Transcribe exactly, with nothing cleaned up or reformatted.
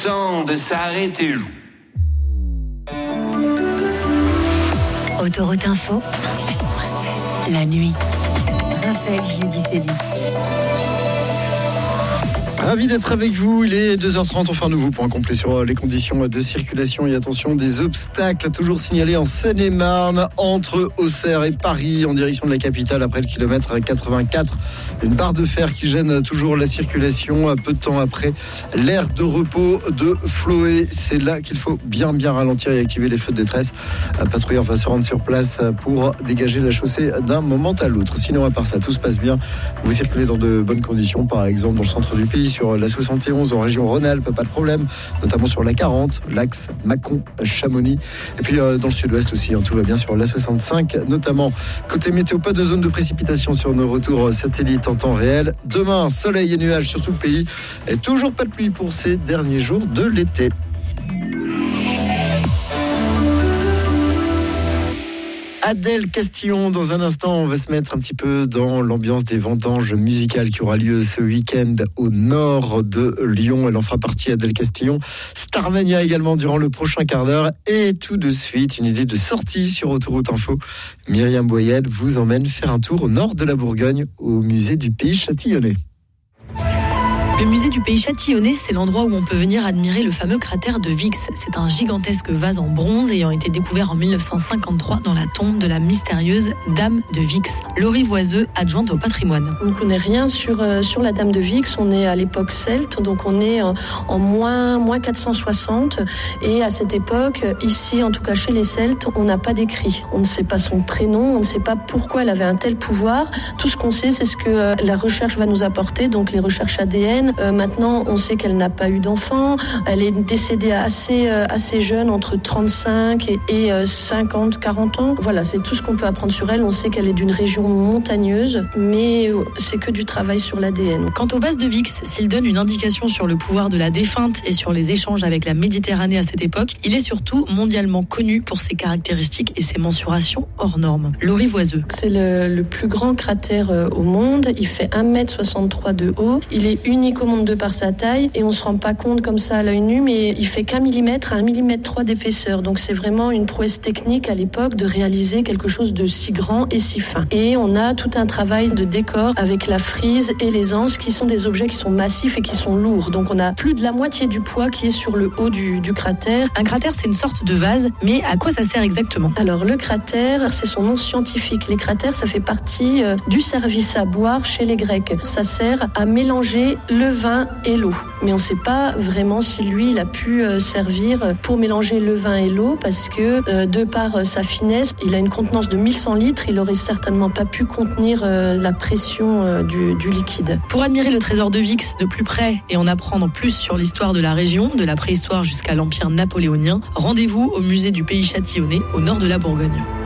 Temps de s'arrêter. Autoroute Info, cent sept virgule sept. La nuit. Raphaël Giudicelli. Ravi d'être avec vous, il est deux heures trente, on fait un nouveau point complet sur les conditions de circulation et attention des obstacles toujours signalés en Seine-et-Marne entre Auxerre et Paris en direction de la capitale après le kilomètre quatre-vingt-quatre. Une barre de fer qui gêne toujours la circulation peu de temps après l'aire de repos de Floé. C'est là qu'il faut bien bien ralentir et activer les feux de détresse. Un patrouilleur va se rendre sur place pour dégager la chaussée d'un moment à l'autre. Sinon à part ça, tout se passe bien. Vous circulez dans de bonnes conditions, par exemple dans le centre du pays, sur la soixante et onze en région Rhône-Alpes, pas de problème, notamment sur la quarante, l'axe Mâcon-Chamonix. Et puis euh, dans le sud-ouest aussi, hein, tout va bien sur la soixante-cinq, notamment côté météo, pas de zone de précipitation sur nos retours satellites en temps réel. Demain, soleil et nuages sur tout le pays et toujours pas de pluie pour ces derniers jours de l'été. Adèle Castillon, dans un instant, on va se mettre un petit peu dans l'ambiance des vendanges musicales qui aura lieu ce week-end au nord de Lyon. Elle en fera partie, Adèle Castillon. Starmania également durant le prochain quart d'heure. Et tout de suite, une idée de sortie sur Autoroute Info. Myriam Boyel vous emmène faire un tour au nord de la Bourgogne, au musée du Pays Châtillonnais. Le musée du Pays Châtillonnais, c'est l'endroit où on peut venir admirer le fameux cratère de Vix. C'est un gigantesque vase en bronze ayant été découvert en mille neuf cent cinquante-trois dans la tombe de la mystérieuse Dame de Vix. Laurie Voiseux, adjointe au patrimoine. On ne connaît rien sur, euh, sur la Dame de Vix. On est à l'époque celte, donc on est en, en moins, moins quatre cent soixante. Et à cette époque, ici, en tout cas chez les Celtes, on n'a pas d'écrit. On ne sait pas son prénom, on ne sait pas pourquoi elle avait un tel pouvoir. Tout ce qu'on sait, c'est ce que euh, la recherche va nous apporter, donc les recherches A D N. Euh, maintenant, on sait qu'elle n'a pas eu d'enfant. Elle est décédée assez, euh, assez jeune, entre trente-cinq et, et euh, cinquante, quarante ans. Voilà, c'est tout ce qu'on peut apprendre sur elle. On sait qu'elle est d'une région montagneuse, mais euh, c'est que du travail sur l'A D N. Quant au vase de Vix, s'il donne une indication sur le pouvoir de la défunte et sur les échanges avec la Méditerranée à cette époque, il est surtout mondialement connu pour ses caractéristiques et ses mensurations hors normes. Laurie Voiseux. C'est le, le plus grand cratère euh, au monde. Il fait un mètre soixante-trois de haut. Il est unique au monde de par sa taille et on se rend pas compte comme ça à l'œil nu, mais il fait qu'un millimètre à un millimètre trois d'épaisseur. Donc c'est vraiment une prouesse technique à l'époque de réaliser quelque chose de si grand et si fin. Et on a tout un travail de décor avec la frise et les anses qui sont des objets qui sont massifs et qui sont lourds. Donc on a plus de la moitié du poids qui est sur le haut du, du cratère. Un cratère, c'est une sorte de vase, mais à quoi ça sert exactement ? Alors le cratère, c'est son nom scientifique. Les cratères, ça fait partie euh, du service à boire chez les Grecs. Ça sert à mélanger le vin et l'eau. Mais on ne sait pas vraiment si lui, il a pu euh, servir pour mélanger le vin et l'eau parce que euh, de par euh, sa finesse, il a une contenance de mille cent litres. Il n'aurait certainement pas pu contenir euh, la pression euh, du, du liquide. Pour admirer le trésor de Vix de plus près et en apprendre plus sur l'histoire de la région, de la préhistoire jusqu'à l'Empire napoléonien, rendez-vous au musée du Pays Châtillonnais au nord de la Bourgogne.